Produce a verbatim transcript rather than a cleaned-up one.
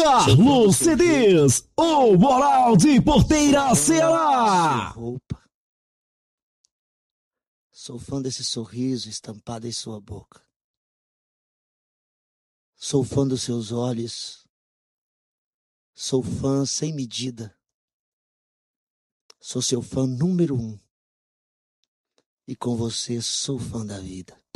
Carlos C Ds, o Moral de Porteira Ceará. Roupa. Sou fã desse sorriso estampado em sua boca. Sou fã dos seus olhos. Sou fã sem medida. Sou seu fã número um. E com você sou fã da vida.